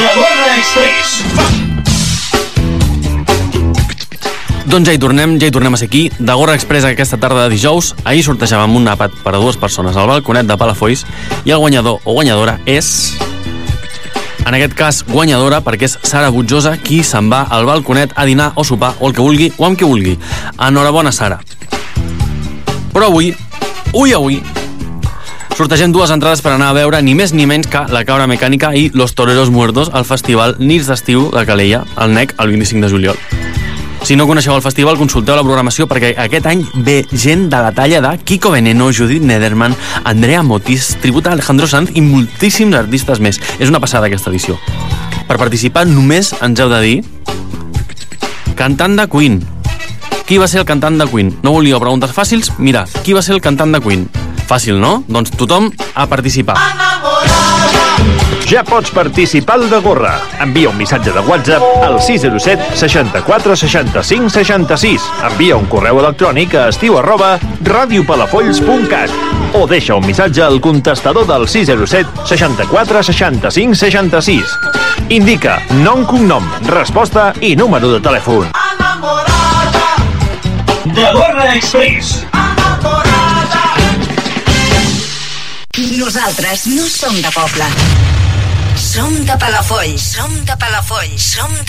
de Gorra Express. Doncs ja hi tornem a ser aquí. De Gorra Express aquesta tarda de dijous. Ahir sortejàvem un àpat per a 2 persones al balconet de Palafolls i el guanyador o guanyadora és... En aquest cas, guanyadora, perquè és Sara Butjosa qui se'n va al balconet a dinar o sopar o el que vulgui o amb qui vulgui. Enhorabona, Sara. Però avui, sortegem 2 entrades per anar a veure ni més ni menys que La Cabra Mecànica i Los Toreros Muertos al festival Nits d'Estiu de Calella, al NEC, el 25 de juliol. Si no coneixeu el festival, consulteu la programació perquè aquest any ve gent de la talla de Kiko Veneno, Judith Nederman, Andrea Motis, tributa a Alejandro Sanz i moltíssims artistes més. És una passada aquesta edició. Per participar només ens heu de dir cantant de Queen. Qui va ser el cantant de Queen? No volíeu preguntes fàcils? Mira, qui va ser el cantant de Queen? Fàcil, no? Doncs tothom a participar. Ja pots participar al de Gorra. Envia un missatge de WhatsApp al 607 64 65 66. Envia un correu electrònic a estiu@radiopalafolls.cat o deixa un missatge al contestador del 607 64 65 66. Indica nom, cognom, resposta i número de telèfon. De Gorra Express. Nosaltres no som de poble. Som de Palafolls, som de Palafolls, som de